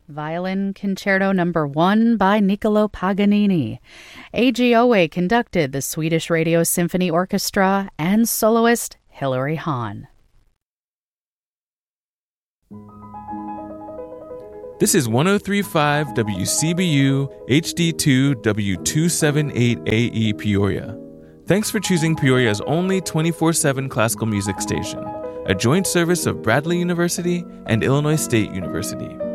Violin Concerto No. 1 by Niccolò Paganini. AGOA conducted the Swedish Radio Symphony Orchestra and soloist Hilary Hahn. This is 103.5 WCBU HD2 W278AE Peoria. Thanks for choosing Peoria's only 24/7 classical music station, a joint service of Bradley University and Illinois State University.